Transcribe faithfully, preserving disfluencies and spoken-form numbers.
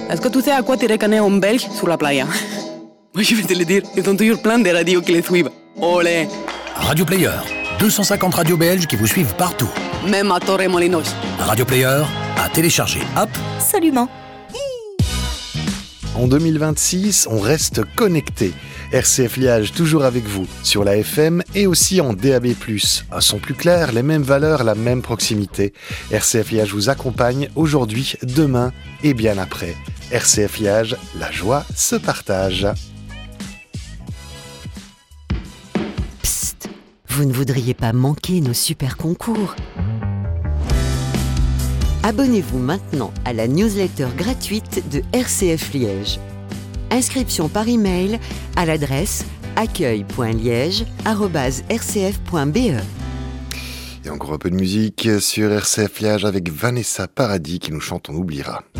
Est-ce que tu sais à quoi tu reconnais un Belge sur la playa? Moi, je vais te le dire, ils ont toujours plein de radios qui les suivent. Olé! Radio Player, deux cent cinquante radios belges qui vous suivent partout. Même à Torremolinos. Radio Player, à télécharger app. Absolument. En deux mille vingt-six, on reste connecté. R C F Liège toujours avec vous, sur la F M et aussi en D A B plus. Un son plus clair, les mêmes valeurs, la même proximité. R C F Liège vous accompagne aujourd'hui, demain et bien après. R C F Liège, la joie se partage. Psst, vous ne voudriez pas manquer nos super concours? Abonnez-vous maintenant à la newsletter gratuite de R C F Liège. Inscription par email à l'adresse accueil point liège arobase r c f point b e. Et encore un peu de musique sur R C F Liège avec Vanessa Paradis qui nous chante On oubliera.